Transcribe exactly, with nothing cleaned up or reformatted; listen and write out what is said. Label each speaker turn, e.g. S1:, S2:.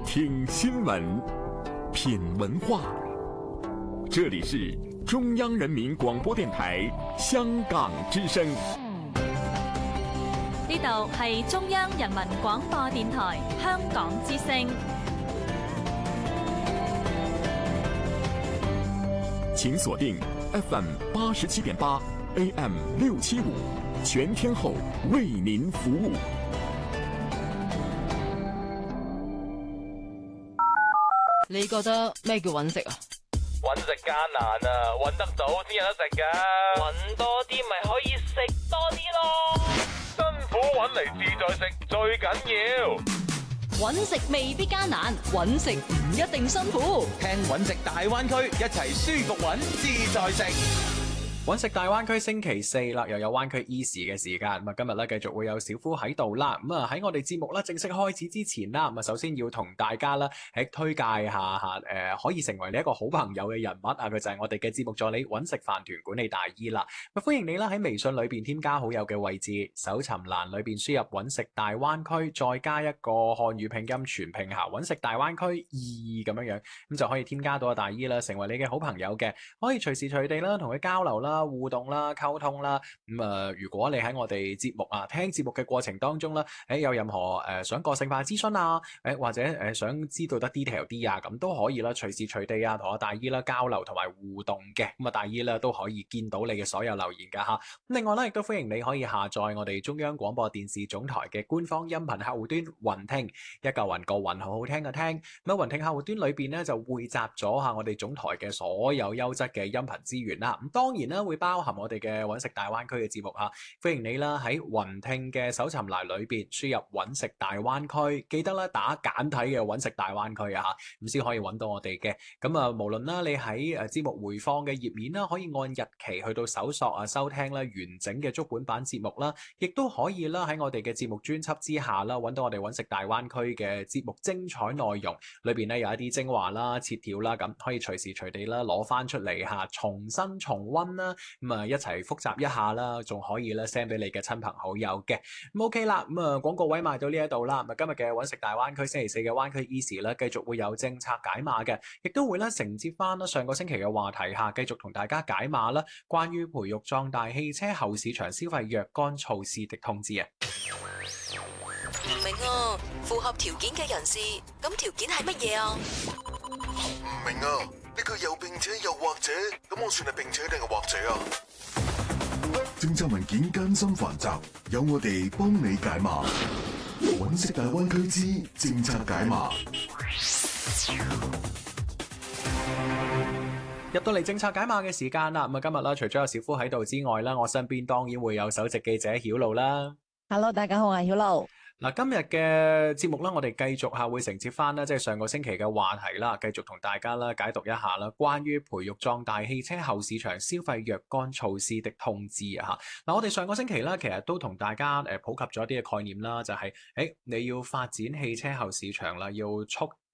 S1: 听新闻，品文化。这里是中央人民廣播電台香港之聲。
S2: 呢度係中央人民廣播電台香港之聲。
S1: 請鎖定 F M 八十七點八 A M 六七五，全天候為您服務。
S3: 你覺得咩叫揾食啊？
S4: 揾食艱難啊，揾得到先有得食噶。揾多啲咪可以食多啲咯。辛苦揾嚟自在食最緊要。
S3: 揾食未必艱難，揾食唔一定辛苦。
S5: 聽揾食大灣區，一齊舒服揾自在食。
S6: 揾食大灣區星期四啦，又有灣區 Easy 嘅時間。咁啊，今日咧繼續會有小夫喺度啦。咁啊喺我哋節目咧正式開始之前啦，咁啊首先要同大家咧喺推介下下誒、呃，可以成為你一個好朋友嘅人物啊，佢就係我哋嘅節目助理揾食飯團管理大姨啦。咁歡迎你啦喺微信裏邊添加好友嘅位置，搜尋欄裏邊輸入揾食大灣區，再加一個漢語拼音全拼下揾食大灣區二咁樣樣，咁就可以添加到阿大姨啦，成為你嘅好朋友嘅，可以隨時隨地啦同佢交流啦、互動啦、溝通啦。咁、嗯、啊，如果你喺我哋節目啊聽節目嘅過程當中啦，誒有任何誒、呃、想個性化諮詢啊，誒或者誒想知道得 detail 啲啊，咁都可以啦，隨時隨地啊同阿大姨啦交流同埋互動嘅。咁啊，大姨啦都可以見到你嘅所有留言噶吓。咁另外咧，亦都歡迎你可以下載我哋中央廣播電視總台嘅官方音頻客戶端雲聽，一嚿雲個雲好好聽嘅聽。咁啊，雲聽客戶端裏邊咧就匯集咗下我哋總台嘅所有優質嘅音頻資源啦。咁當然啦，會包含我哋嘅揾食大灣區嘅節目嚇，歡迎你啦喺雲聽嘅搜尋欄裏邊輸入揾食大灣區，記得啦打簡體嘅揾食大灣區啊嚇，咁先可以揾到我哋嘅。咁啊，無論啦你喺誒節目回放嘅頁面啦，可以按日期去到搜索啊收聽啦完整嘅足本版節目啦，亦都可以啦喺我哋嘅節目專輯之下啦揾到我哋揾食大灣區嘅節目精彩內容，裏邊咧有一啲精華啦、切條啦，咁可以隨時隨地啦攞翻出嚟嚇，重新重溫啦。咁啊一齊複習一下啦，仲可以咧 send 俾你嘅親朋好友嘅。咁 OK 啦，咁啊廣告位賣到呢一度啦。咁啊今日嘅揾食大灣區星期四嘅灣區 Easy 咧，繼續會有政策解碼嘅，亦都會咧承接翻啦上個星期嘅話題下，繼續同大家解碼啦，關於培育壯大汽車後市場消費若干措施的通知啊。
S7: 唔明啊，符合條件嘅人士，咁條件係乜嘢啊？
S8: 唔明啊，呢句又並且又或者，咁我算係並且定係或者啊？
S9: 政策文件艱深繁雜，有我哋幫你解碼。揾食大灣區之政策解碼。
S6: 入到嚟政策解碼嘅時間啦，咁啊今日啦，除咗有小夫喺度之外啦，我身邊當然會有首席記者曉露啦。
S10: Hello， 大家好，我係曉露。
S6: 嗱，今日嘅節目啦，我哋繼續下會承接翻啦，即係上個星期嘅話題啦，繼續同大家啦解讀一下啦，關於培育壯大汽車後市場消費若干措施的通知啊嚇。嗱，我哋上個星期啦，其實都同大家誒普及咗一啲嘅概念啦，就係誒你要發展汽車後市場啦，要促